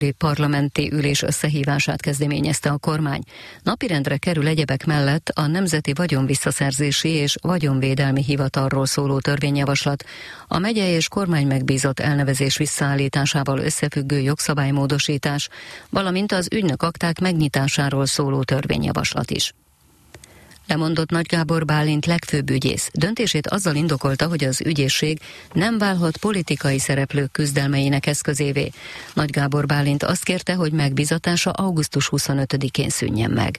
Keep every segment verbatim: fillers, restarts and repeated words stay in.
Parlamenti ülés összehívását kezdeményezte a kormány. Napirendre kerül egyebek mellett a Nemzeti Vagyonvisszaszerzési és Vagyonvédelmi Hivatalról szóló törvényjavaslat, a megye és kormány megbízott elnevezés visszaállításával összefüggő jogszabálymódosítás, valamint az ügynökakták megnyitásáról szóló törvényjavaslat is. Lemondott Nagy Gábor Bálint legfőbb ügyész. Döntését azzal indokolta, hogy az ügyészség nem válhat politikai szereplők küzdelmeinek eszközévé. Nagy Gábor Bálint azt kérte, hogy megbízatása augusztus huszonötödikén szűnjen meg.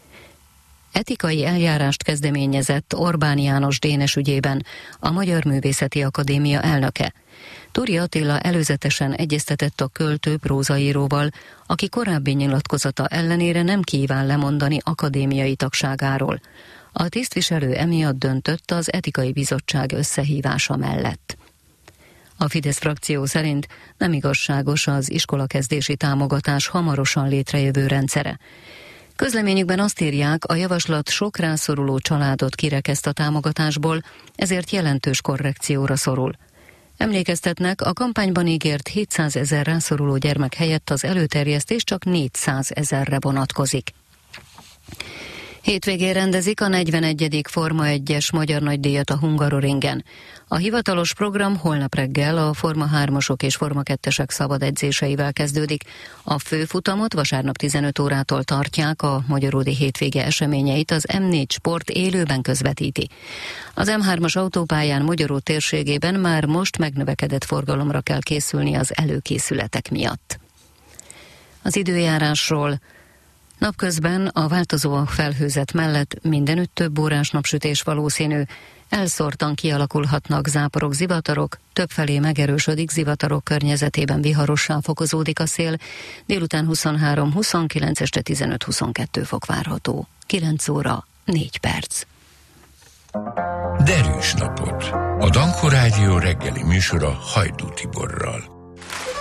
Etikai eljárást kezdeményezett Orbán János Dénes ügyében a Magyar Művészeti Akadémia elnöke. Turi Attila előzetesen egyeztetett a költő prózaíróval, aki korábbi nyilatkozata ellenére nem kíván lemondani akadémiai tagságáról. A tisztviselő emiatt döntött az etikai bizottság összehívása mellett. A Fidesz frakció szerint nem igazságos az iskolakezdési támogatás hamarosan létrejövő rendszere. Közleményükben azt írják, a javaslat sok rászoruló családot kirekeszt a támogatásból, ezért jelentős korrekcióra szorul. Emlékeztetnek, a kampányban ígért hétszázezer rászoruló gyermek helyett az előterjesztés csak négyszázezerre vonatkozik. Hétvégén rendezik a negyvenegyedik Forma egyes magyar nagydíjat a Hungaroringen. A hivatalos program holnap reggel a Forma hármasok és Forma kettesek szabad edzéseivel kezdődik. A főfutamot vasárnap tizenöt órától tartják, a magyaródi hétvége eseményeit az em négy Sport élőben közvetíti. Az em hármas autópályán Magyaród térségében már most megnövekedett forgalomra kell készülni az előkészületek miatt. Az időjárásról: napközben a változó felhőzet mellett mindenütt több órás napsütés valószínű, elszórtan kialakulhatnak záporok, zivatarok, többfelé megerősödik, zivatarok környezetében viharossá fokozódik a szél, délután huszonhárom huszonkilenc, este tizenöt huszonkettő fok várható. kilenc óra négy perc. Derűs napot! A Danko Rádió reggeli műsora Hajdú Tiborral.